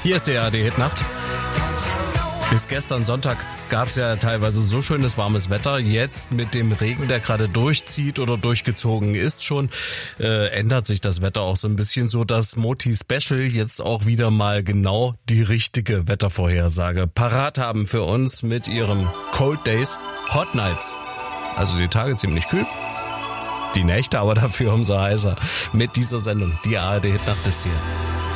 Hier ist die ARD-Hitnacht. Bis gestern Sonntag gab es ja teilweise so schönes warmes Wetter. Jetzt mit dem Regen, der gerade durchzieht oder durchgezogen ist schon, ändert sich das Wetter auch so ein bisschen, so dass Moti Special jetzt auch wieder mal genau die richtige Wettervorhersage parat haben für uns mit ihrem Cold Days, Hot Nights. Also die Tage ziemlich kühl, die Nächte aber dafür umso heißer. Mit dieser Sendung, die ARD-Hitnacht ist hier.